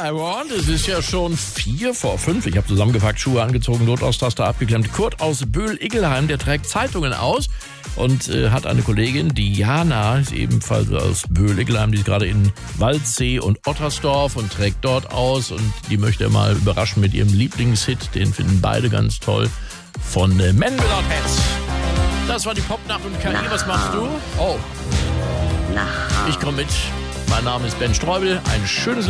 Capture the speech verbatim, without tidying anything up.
I Want. Es ist ja schon vier vor fünf. Ich habe zusammengepackt, Schuhe angezogen, Notaustasser abgeklemmt. Kurt aus Böhl-Iggelheim, der trägt Zeitungen aus und äh, hat eine Kollegin, Diana, ist ebenfalls aus Böhl-Iggelheim, die ist gerade in Waldsee und Ottersdorf und trägt dort aus. Und die möchte er mal überraschen mit ihrem Lieblingshit. Den finden beide ganz toll. Von äh, Men Without Hats. Das war die Popnacht und K I. Was machst du? Oh. Ich komme mit. Mein Name ist Ben Streubel. Ein schönes